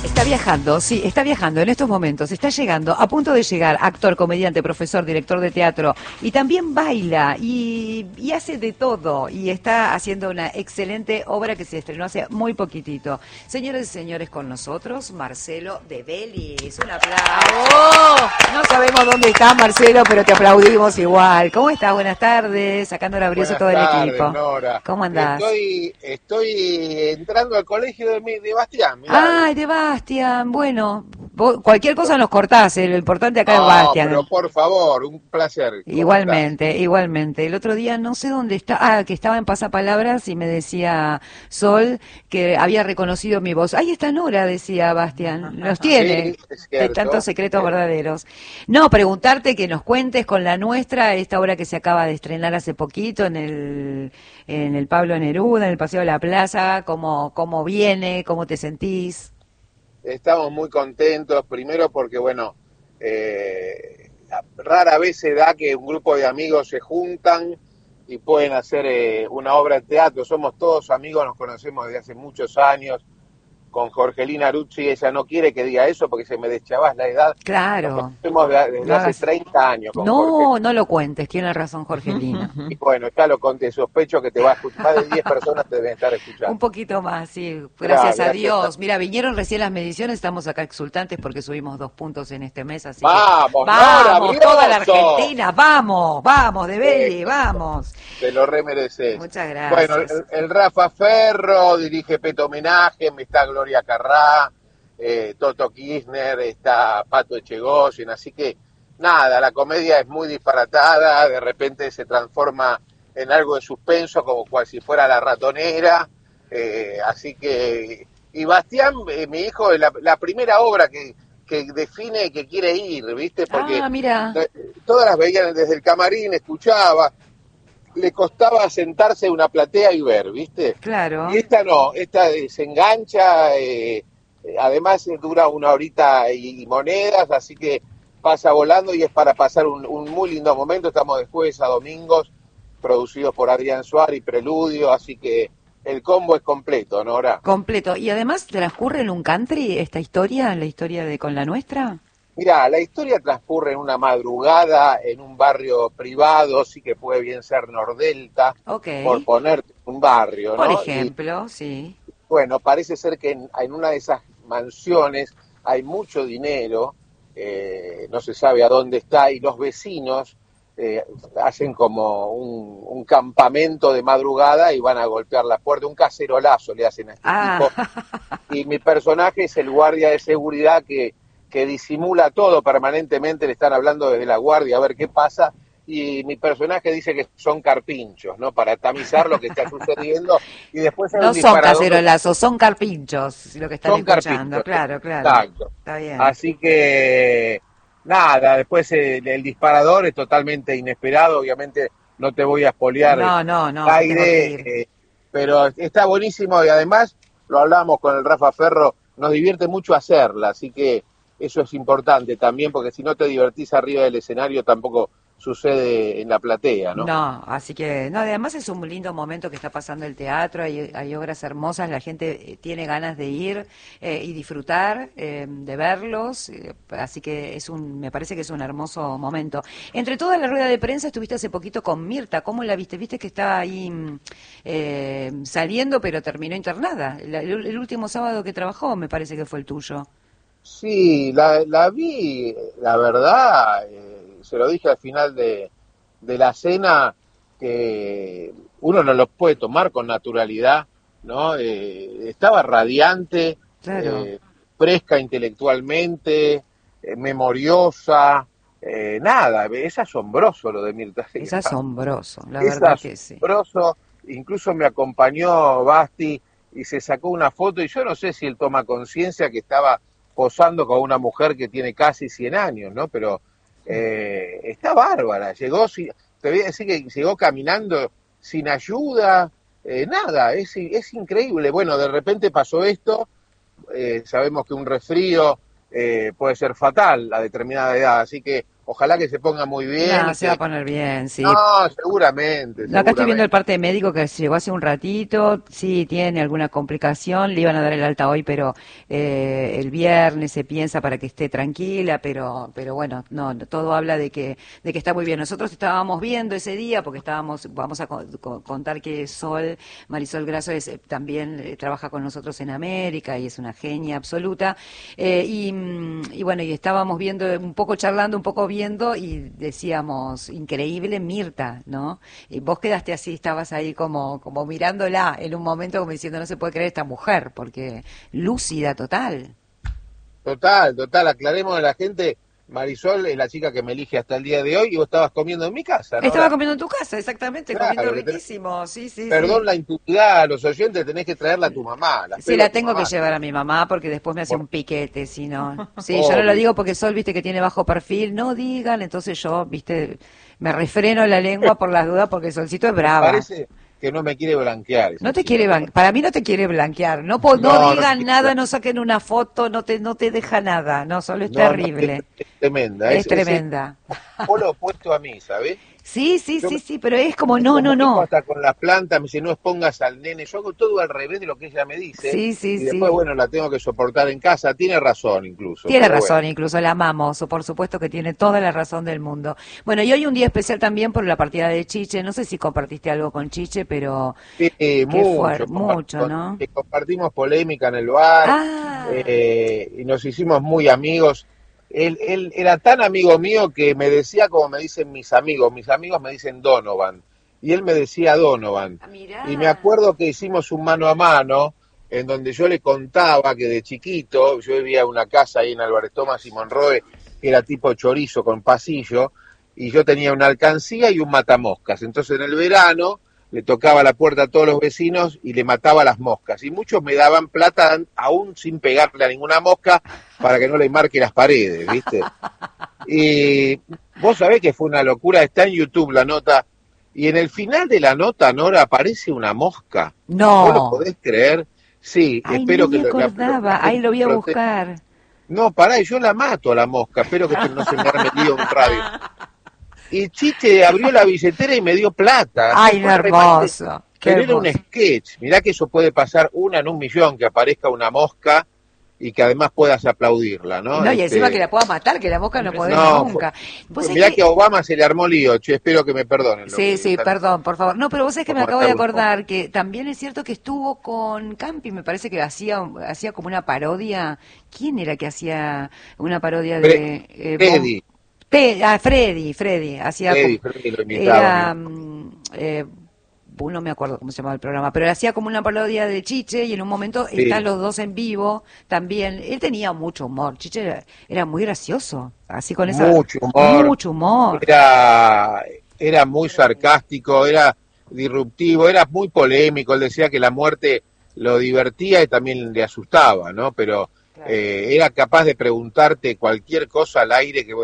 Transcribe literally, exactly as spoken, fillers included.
Está viajando, sí, está viajando en estos momentos, está llegando, a punto de llegar, actor, comediante, profesor, director de teatro, y también baila, y, y hace de todo, y está haciendo una excelente obra que se estrenó hace muy poquitito. Señoras y señores, con nosotros, Marcelo de Bellis. Un aplauso. No sabemos dónde está Marcelo, pero te aplaudimos igual. ¿Cómo estás? Buenas tardes, sacando la brisa todo tardes, el equipo. Nora. ¿Cómo andás? Estoy, estoy entrando al colegio de, mi, de Bastián. Mirá. Ay, de Bastián, bueno, vos, cualquier cosa nos cortás, eh, lo importante acá No, es Bastián. pero por favor, un placer. Igualmente, igualmente. El otro día no sé dónde está, ah, que estaba en Pasapalabras y me decía Sol que había reconocido mi voz. Ahí está Nora, decía Bastián, los tiene, Sí, es de cierto, tantos secretos es verdaderos. No, preguntarte que nos cuentes con la nuestra, esta obra que se acaba de estrenar hace poquito en el, en el Pablo Neruda, en el Paseo de la Plaza, cómo, cómo viene, cómo te sentís. Estamos muy contentos, primero porque, bueno, eh, rara vez se da que un grupo de amigos se juntan y pueden hacer eh, una obra de teatro. Somos todos amigos, nos conocemos desde hace muchos años. Con Jorgelina Rucci, ella no quiere que diga eso porque se me deschavás la edad. Claro. Nos conocemos desde No hace hagas... treinta años con No, Jorgelina. no lo cuentes, tiene razón Jorgelina. Y bueno, ya lo conté, sospecho que te va a escuchar, más de diez personas te deben estar escuchando. Un poquito más, sí, gracias Claro, a Dios. gracias a... Mira, vinieron recién las mediciones, estamos acá exultantes porque subimos dos puntos en este mes, así ¡Vamos, que... ¡Vamos, Nora, toda la brioso! Argentina! ¡Vamos, vamos, de Belli, Eh, vamos! Te lo remereces. Muchas gracias. Bueno, el, el Rafa Ferro dirige Peto Homenaje, está Gloria Carrá, eh, Toto Kirchner, está Pato Echegóyen, así que nada, la comedia es muy disparatada, de repente se transforma en algo de suspenso, como cual si fuera La Ratonera, eh, así que... Y Bastián, eh, mi hijo, es la, la primera obra que, que define que quiere ir, ¿viste? Porque ah, mira. todas las veían desde el camarín, escuchaba, le costaba sentarse en una platea y ver, ¿viste? Claro. Y esta no, esta se engancha, eh, además dura una horita y monedas, así que pasa volando y es para pasar un, un muy lindo momento. Estamos de jueves a domingos, producidos por Adrián Suárez y Preludio, así que el combo es completo, Nora. Completo. ¿Y además transcurre en un country esta historia, la historia de Con la Nuestra? Mirá, la historia transcurre en una madrugada en un barrio privado, sí que puede bien ser Nordelta, okay. por ponerte un barrio, por ¿no? Por ejemplo, y, sí. Bueno, parece ser que en, en una de esas mansiones hay mucho dinero, eh, no se sabe a dónde está, y los vecinos eh, hacen como un, un campamento de madrugada y van a golpear la puerta, un cacerolazo le hacen a este ah. tipo, y mi personaje es el guardia de seguridad que que disimula todo permanentemente, le están hablando desde la guardia a ver qué pasa, y mi personaje dice que son carpinchos, ¿no? Para tamizar lo que está sucediendo, y después hay no un son cacerolazos, son carpinchos, lo que están son escuchando, carpinchos, claro, claro. Exacto. Está bien. Así que, nada, después el, el disparador es totalmente inesperado, obviamente no te voy a espolear no, no, no, aire, eh, pero está buenísimo, y además, lo hablamos con el Rafa Ferro, nos divierte mucho hacerla, así que eso es importante también, porque si no te divertís arriba del escenario tampoco sucede en la platea, ¿no? No, así que, no, además es un lindo momento que está pasando el teatro, hay, hay obras hermosas, la gente tiene ganas de ir eh, y disfrutar eh, de verlos, eh, así que es un, me parece que es un hermoso momento. Entre toda la rueda de prensa estuviste hace poquito con Mirta, ¿cómo la viste? Viste que estaba ahí eh, saliendo, pero terminó internada. La, el, el último sábado que trabajó me parece que fue el tuyo. Sí, la, la vi, la verdad, eh, se lo dije al final de, de la cena, que uno no lo puede tomar con naturalidad, ¿no? Eh, estaba radiante, claro. eh, fresca intelectualmente, eh, memoriosa, eh, nada, es asombroso lo de Mirta. Es asombroso, la es verdad que sí. Es asombroso, incluso me acompañó Basti y se sacó una foto, y yo no sé si él toma conciencia que estaba posando con una mujer que tiene casi cien años, ¿no? Pero eh, está bárbara, llegó, te voy a decir que llegó caminando sin ayuda, eh, nada, es, es increíble. Bueno, de repente pasó esto, eh, sabemos que un resfrío eh, puede ser fatal a determinada edad, así que ojalá que se ponga muy bien. No, se que... va a poner bien, sí. No, seguramente, No, acá estoy viendo el seguramente. parte médico que llegó hace un ratito, sí, tiene alguna complicación, le iban a dar el alta hoy, pero eh, el viernes se piensa para que esté tranquila, pero pero bueno, no, todo habla de que de que está muy bien. Nosotros estábamos viendo ese día, porque estábamos, vamos a co- co- contar que Sol, Marisol Grasso es, eh, también eh, trabaja con nosotros en América y es una genia absoluta, eh, y, mm, y bueno, y estábamos viendo, un poco charlando, un poco viendo, y decíamos, increíble Mirta, ¿no? Y vos quedaste así, estabas ahí como, como mirándola en un momento como diciendo, no se puede creer esta mujer, porque lúcida total. Total, total, aclaremos a la gente, Marisol es la chica que me elige hasta el día de hoy y vos estabas comiendo en mi casa, Estaba Nora. comiendo en tu casa, exactamente, comiendo Claro, que tenés- riquísimo, sí, sí, perdón sí. la intimidad a los oyentes, tenés que traerla a tu mamá, la Sí, espero la a tu tengo que mamá, llevar a mi mamá porque después me hace por- un piquete, si no. Sí, yo no lo obvio. digo porque Sol, viste que tiene bajo perfil, no digan, entonces yo, viste, me refreno la lengua por las dudas porque Solcito es Me brava. parece que no me quiere blanquear esa No te chica. quiere ban- para mí no te quiere blanquear. No po- no No, no te digan quiere nada, no blanquear. saquen una foto, no te no te deja nada. No, solo es No, no, es, terrible. es tremenda, Es es, es el tremenda. polo opuesto a mí, ¿sabés? Sí, sí, Yo sí, me, sí, pero es como me no, no, comunico no. hasta con las plantas, me dice no expongas al nene, yo hago todo al revés de lo que ella me dice Sí, sí, y después, sí. bueno, la tengo que soportar en casa, tiene razón incluso, Tiene pero bueno. razón, incluso la amamos, o por supuesto que tiene toda la razón del mundo. Bueno, y hoy un día especial también por la partida de Chiche. No sé si compartiste algo con Chiche, pero Sí, qué fue mucho, compa- mucho, con- ¿no? eh, compartimos polémica en el bar Ah, eh, y nos hicimos muy amigos. Él, él era tan amigo mío que me decía como me dicen mis amigos, mis amigos me dicen Donovan, y él me decía Donovan. Y me mirá. acuerdo que hicimos un mano a mano en donde yo le contaba que de chiquito, yo vivía en una casa ahí en Álvarez Thomas y Monroe, que era tipo chorizo con pasillo, y yo tenía una alcancía y un matamoscas. Entonces en el verano le tocaba la puerta a todos los vecinos y le mataba las moscas. Y muchos me daban plata aún sin pegarle a ninguna mosca para que no le marque las paredes, ¿viste? Y vos sabés que fue una locura, está en YouTube la nota, y en el final de la nota, Nora, aparece una mosca. ¿Vos lo No. podés creer? Sí, Ay, no espero que me lo- la, lo- la acordaba. Ay, gente lo voy a proteste. buscar. No, pará, y yo la mato a la mosca, espero que no se me arme lío en radio. Y Chiche abrió la billetera y me dio plata. Ay, no, Fue remate, hermoso. Qué pero era un hermoso. sketch. Mirá que eso puede pasar una en un millón, que aparezca una mosca y que además puedas aplaudirla, ¿no? No, y encima que Este, la pueda matar, que la mosca no podés no, fue- nunca. Vos fue- sabés mirá que que a Obama se le armó lío, che, espero que me perdonen lo sí, que sí, están perdón, por favor. No, pero vos sabés que por me acabo de matar una mosca. acordar que también es cierto que estuvo con Campi, me parece que hacía hacía como una parodia. ¿Quién era que hacía una parodia Fre- de eh, Bom- Freddy, Te- ah, Freddy, Freddy, hacía Freddy, como Freddy lo imitaba, era mm, eh, uh, no me acuerdo cómo se llamaba el programa, pero hacía como una parodia de Chiche y en un momento están sí, los dos en vivo también. Él tenía mucho humor, Chiche era, era muy gracioso, así con esa mucho humor, mucho humor. era, era muy sarcástico, era disruptivo, era muy polémico, él decía que la muerte lo divertía y también le asustaba, ¿no? Pero Claro. eh, era capaz de preguntarte cualquier cosa al aire que vos